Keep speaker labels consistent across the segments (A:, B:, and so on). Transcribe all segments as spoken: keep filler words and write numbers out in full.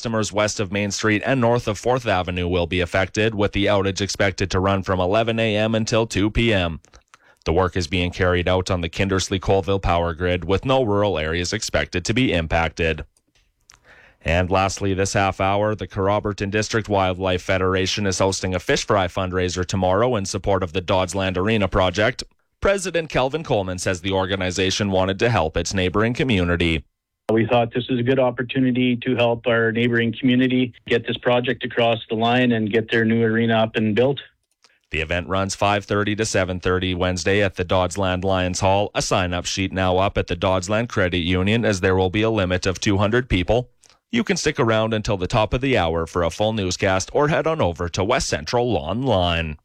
A: customers west of Main Street and north of fourth Avenue will be affected, with the outage expected to run from eleven a.m. until two p.m. The work is being carried out on the Kindersley-Colville power grid, with no rural areas expected to be impacted. And lastly, this half hour, the Carroburton District Wildlife Federation is hosting a fish fry fundraiser tomorrow in support of the Dodsland Arena project. President Kelvin Coleman says the organization wanted to help its neighboring community.
B: We thought this was a good opportunity to help our neighboring community get this project across the line and get their new arena up and built.
A: The event runs five thirty to seven thirty Wednesday at the Dodsland Lions Hall. A sign-up sheet now up at the Dodsland Credit Union, as there will be a limit of two hundred people. You can stick around until the top of the hour for a full newscast, or head on over to West Central Online.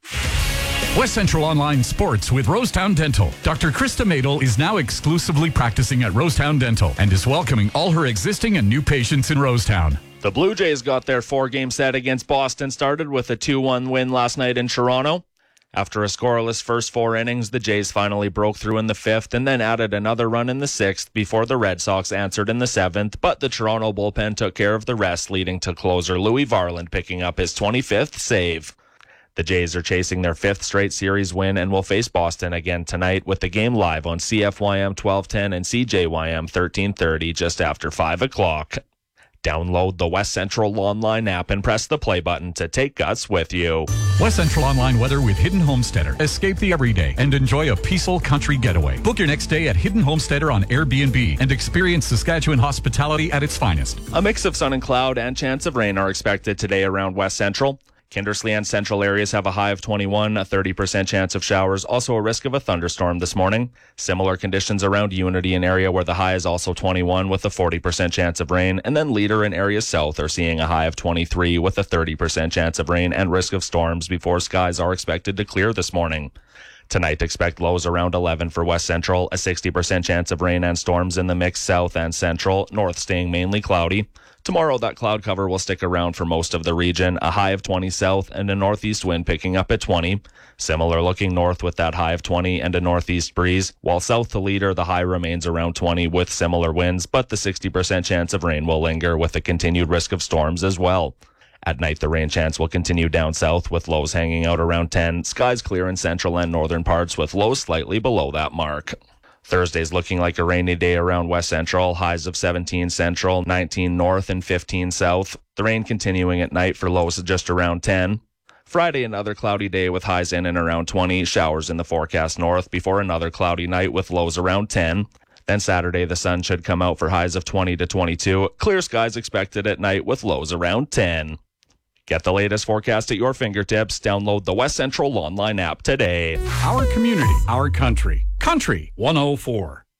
C: West Central Online Sports with Rosetown Dental. Doctor Krista Madel is now exclusively practicing at Rosetown Dental and is welcoming all her existing and new patients in Rosetown.
A: The Blue Jays got their four-game set against Boston started with a two one win last night in Toronto. After a scoreless first four innings, the Jays finally broke through in the fifth and then added another run in the sixth before the Red Sox answered in the seventh, but the Toronto bullpen took care of the rest, leading to closer Louis Varland picking up his twenty-fifth save. The Jays are chasing their fifth straight series win and will face Boston again tonight, with the game live on C F Y M twelve ten and C J Y M thirteen thirty just after five o'clock. Download the West Central Online app and press the play button to take us with you.
C: West Central Online weather with Hidden Homesteader. Escape the everyday and enjoy a peaceful country getaway. Book your next day at Hidden Homesteader on Airbnb and experience Saskatchewan hospitality at its finest.
A: A mix of sun and cloud and chance of rain are expected today around West Central. Kindersley and central areas have a high of twenty-one, a thirty percent chance of showers, also a risk of a thunderstorm this morning. Similar conditions around Unity, an area where the high is also twenty-one with a forty percent chance of rain, and then Leader and areas south are seeing a high of twenty-three with a thirty percent chance of rain and risk of storms before skies are expected to clear this morning. Tonight, expect lows around eleven for West Central, a sixty percent chance of rain and storms in the mix south and central, north staying mainly cloudy. Tomorrow, that cloud cover will stick around for most of the region, a high of twenty south and a northeast wind picking up at twenty. Similar looking north with that high of twenty and a northeast breeze, while south to Leader, the high remains around twenty with similar winds, but the sixty percent chance of rain will linger with a continued risk of storms as well. At night, the rain chance will continue down south with lows hanging out around ten. Skies clear in central and northern parts with lows slightly below that mark. Thursday's looking like a rainy day around West Central, highs of seventeen central, nineteen north, and fifteen south. The rain continuing at night for lows of just around ten. Friday, another cloudy day with highs in and around twenty, showers in the forecast north before another cloudy night with lows around ten. Then Saturday, the sun should come out for highs of twenty to twenty-two. Clear skies expected at night with lows around ten. Get the latest forecast at your fingertips. Download the West Central Online app today.
C: Our community, our country. Country one oh four.